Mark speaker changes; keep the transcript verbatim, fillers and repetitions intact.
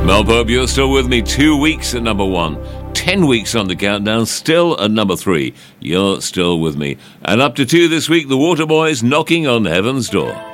Speaker 1: Mel Pope, you're still with me. Two weeks at number one. Ten weeks on the countdown, still at number three. You're still with me. And up to two this week, the Waterboys, Knocking on Heaven's Door.